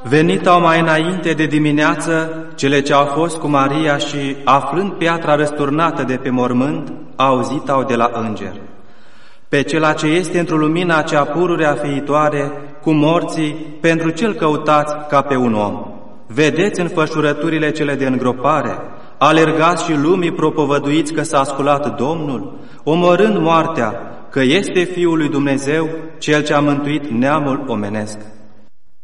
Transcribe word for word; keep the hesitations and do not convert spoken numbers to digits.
Venit-au mai înainte de dimineață cele ce au fost cu Maria și, aflând piatra răsturnată de pe mormânt, auzit-au de la înger: pe cela ce este într-o lumina cea pururea fiitoare, cu morții, pentru cel căutați ca pe un om. Vedeți înfășurăturile cele de îngropare, alergați și lumii propovăduiți că s-a sculat Domnul, omorând moartea, că este Fiul lui Dumnezeu, Cel ce a mântuit neamul omenesc.